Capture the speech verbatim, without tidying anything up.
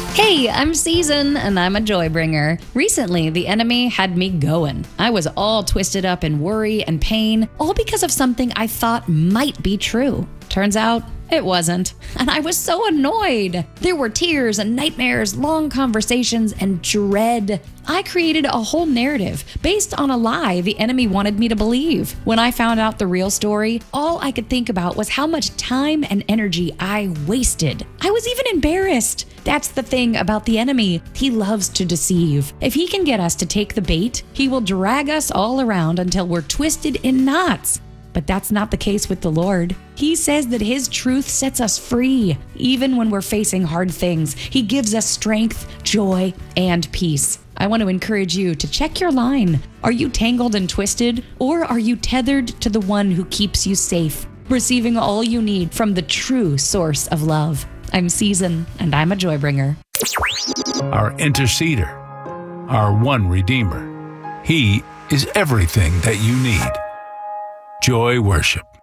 Hey, I'm Season, and I'm a joy bringer. Recently, the enemy had me going. I was all twisted up in worry and pain, all because of something I thought might be true. Turns out, it wasn't. And I was so annoyed. There were tears and nightmares, long conversations, and dread. I created a whole narrative based on a lie the enemy wanted me to believe. When I found out the real story, all I could think about was how much time and energy I wasted. I was even embarrassed. That's the thing about the enemy. He loves to deceive. If he can get us to take the bait, he will drag us all around until we're twisted in knots. But that's not the case with the Lord. He says that His truth sets us free. Even when we're facing hard things, He gives us strength, joy, and peace. I want to encourage you to check your line. Are you tangled and twisted, or are you tethered to the one who keeps you safe, receiving all you need from the true source of love? I'm Season, and I'm a joy bringer. Our interceder, our one Redeemer. He is everything that you need. Joy Worship.